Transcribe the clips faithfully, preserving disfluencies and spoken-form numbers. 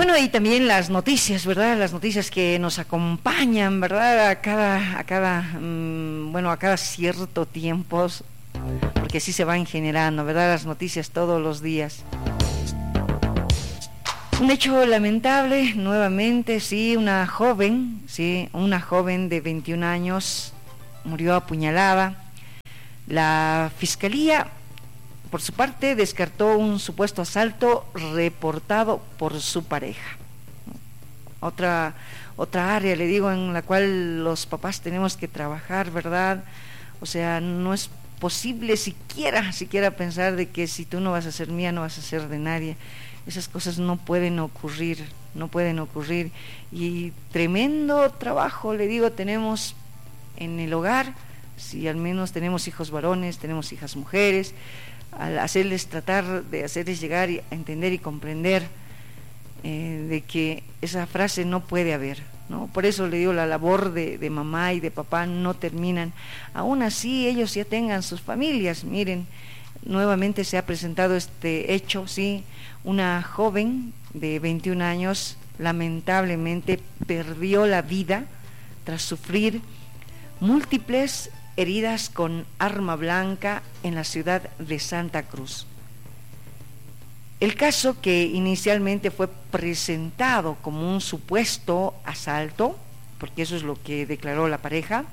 Bueno, y también las noticias, ¿verdad? Las noticias que nos acompañan, ¿verdad? A cada, a cada, mmm, bueno, a cada cierto tiempo, porque así se van generando, ¿verdad? Las noticias todos los días. Un hecho lamentable, nuevamente, sí, una joven, sí, una joven de veintiún años murió apuñalada. La fiscalía, por su parte, descartó un supuesto asalto reportado por su pareja. Otra, otra área, le digo, en la cual los papás tenemos que trabajar, ¿verdad? O sea, no es posible siquiera, siquiera pensar de que si tú no vas a ser mía, no vas a ser de nadie. Esas cosas no pueden ocurrir, no pueden ocurrir. Y tremendo trabajo, le digo, tenemos en el hogar, si al menos tenemos hijos varones, tenemos hijas mujeres, al hacerles, tratar de hacerles llegar a entender y comprender eh, de que esa frase no puede haber, ¿no? Por eso le digo, la labor de, de mamá y de papá no terminan, aún así ellos ya tengan sus familias. Miren, nuevamente se ha presentado este hecho, sí, una joven de veintiún años lamentablemente perdió la vida tras sufrir múltiples heridas con arma blanca en la ciudad de Santa Cruz. El caso, que inicialmente fue presentado como un supuesto asalto, porque eso es lo que declaró la pareja,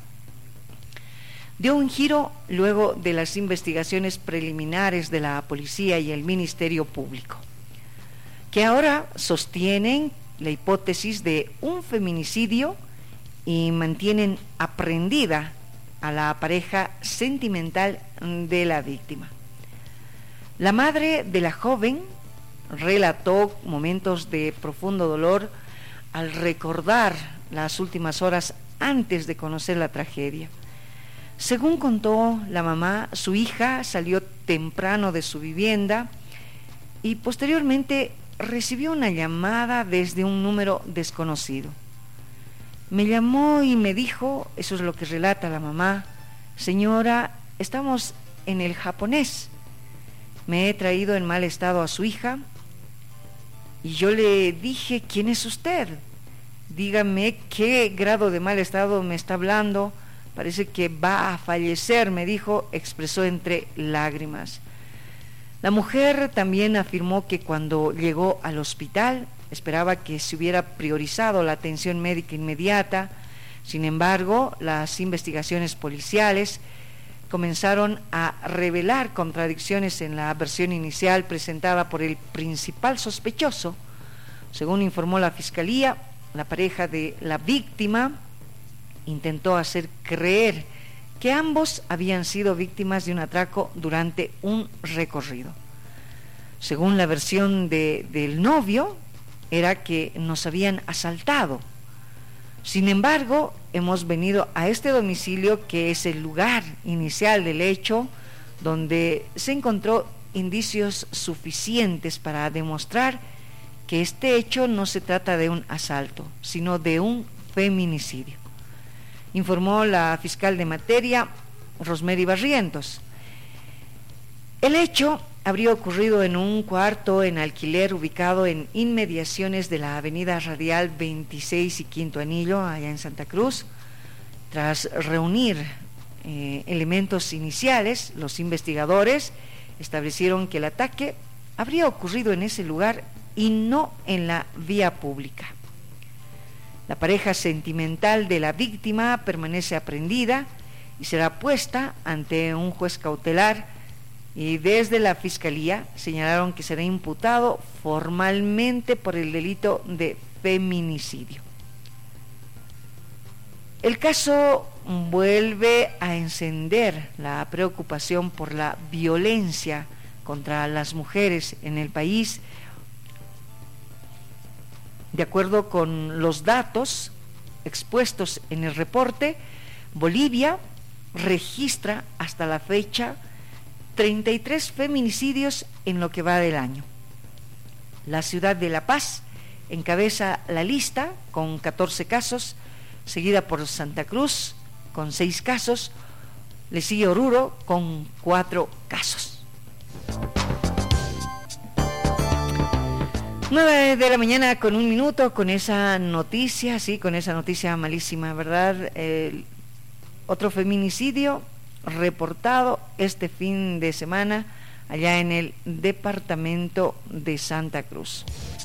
dio un giro luego de las investigaciones preliminares de la policía y el Ministerio Público, que ahora sostienen la hipótesis de un feminicidio y mantienen aprehendida a la pareja sentimental de la víctima. La madre de la joven relató momentos de profundo dolor al recordar las últimas horas antes de conocer la tragedia. Según contó la mamá, su hija salió temprano de su vivienda y posteriormente recibió una llamada desde un número desconocido. Me llamó y me dijo, eso es lo que relata la mamá: señora, estamos en el japonés, me he traído en mal estado a su hija. Y yo le dije, ¿quién es usted? Dígame qué grado de mal estado me está hablando, parece que va a fallecer, me dijo, expresó entre lágrimas. La mujer también afirmó que cuando llegó al hospital esperaba que se hubiera priorizado la atención médica inmediata. Sin embargo, las investigaciones policiales comenzaron a revelar contradicciones en la versión inicial presentada por el principal sospechoso. Según informó la fiscalía, la pareja de la víctima intentó hacer creer que ambos habían sido víctimas de un atraco durante un recorrido. Según la versión de, del novio, era que nos habían asaltado. Sin embargo, hemos venido a este domicilio, que es el lugar inicial del hecho, donde se encontró indicios suficientes para demostrar que este hecho no se trata de un asalto, sino de un feminicidio, informó la fiscal de materia, Rosemary Barrientos. El hecho habría ocurrido en un cuarto en alquiler ubicado en inmediaciones de la avenida Radial veintiséis y Quinto Anillo, allá en Santa Cruz. Tras reunir eh, elementos iniciales, los investigadores establecieron que el ataque habría ocurrido en ese lugar y no en la vía pública. La pareja sentimental de la víctima permanece aprehendida y será puesta ante un juez cautelar, y desde la Fiscalía señalaron que será imputado formalmente por el delito de feminicidio. El caso vuelve a encender la preocupación por la violencia contra las mujeres en el país. De acuerdo con los datos expuestos en el reporte, Bolivia registra hasta la fecha treinta y tres feminicidios en lo que va del año. La ciudad de La Paz encabeza la lista con catorce casos, seguida por Santa Cruz con seis casos, le sigue Oruro con cuatro casos. nueve de la mañana con un minuto, con esa noticia, sí, con esa noticia malísima, ¿verdad? El otro feminicidio reportado este fin de semana allá en el departamento de Santa Cruz.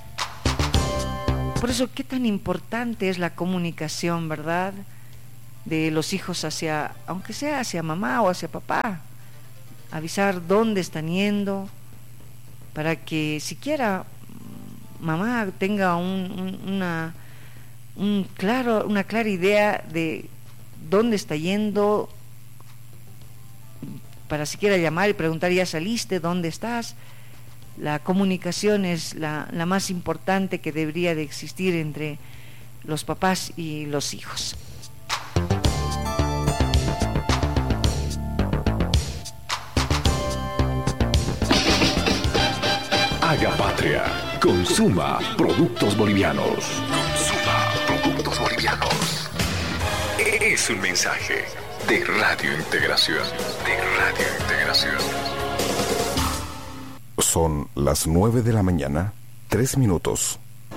Por eso, qué tan importante es la comunicación, ¿verdad? De los hijos hacia, aunque sea hacia mamá o hacia papá, avisar dónde están yendo, para que siquiera mamá tenga un, un, una, un claro, una clara idea de dónde está yendo, para siquiera llamar y preguntar, ¿ya saliste? ¿Dónde estás? La comunicación es la, la más importante que debería de existir entre los papás y los hijos. Haga patria. Consuma productos bolivianos. Consuma productos bolivianos. Es un mensaje de Radio Integración. De Radio Integración. Son las nueve de la mañana, tres minutos.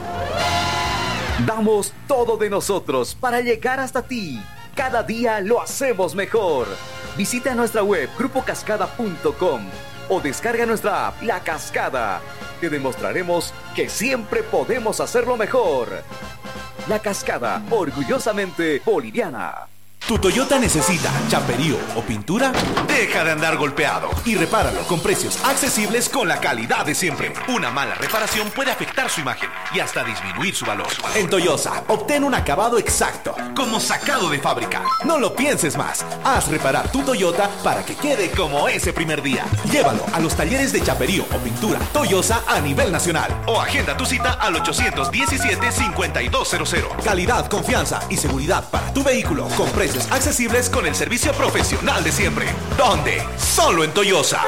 Damos todo de nosotros para llegar hasta ti. Cada día lo hacemos mejor. Visita nuestra web grupo cascada punto com o descarga nuestra app La Cascada. Te demostraremos que siempre podemos hacerlo mejor. La Cascada, orgullosamente boliviana. ¿Tu Toyota necesita chaperío o pintura? Deja de andar golpeado y repáralo con precios accesibles con la calidad de siempre. Una mala reparación puede afectar su imagen y hasta disminuir su valor. En Toyosa, obtén un acabado exacto, como sacado de fábrica. No lo pienses más. Haz reparar tu Toyota para que quede como ese primer día. Llévalo a los talleres de chaperío o pintura Toyosa a nivel nacional. O agenda tu cita al ochocientos diecisiete, cincuenta y dos cero cero. Calidad, confianza y seguridad para tu vehículo con precios accesibles con el servicio profesional de siempre. ¿Dónde? Solo en Toyosa.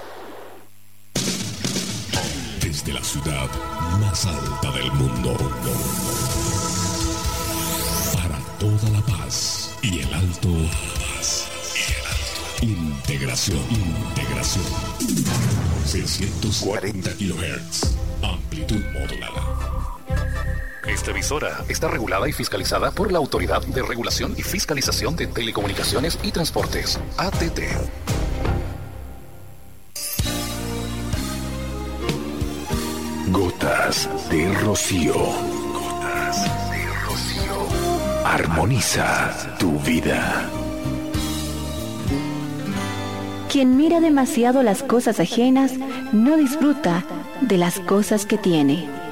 Desde la ciudad más alta del mundo, para toda La Paz y el Alto, Integración, Integración. seiscientos cuarenta kilohertz, amplitud modulada. Esta emisora está regulada y fiscalizada por la Autoridad de Regulación y Fiscalización de Telecomunicaciones y Transportes, A T T. Gotas de rocío. Gotas de rocío. Armoniza tu vida. Quien mira demasiado las cosas ajenas no disfruta de las cosas que tiene.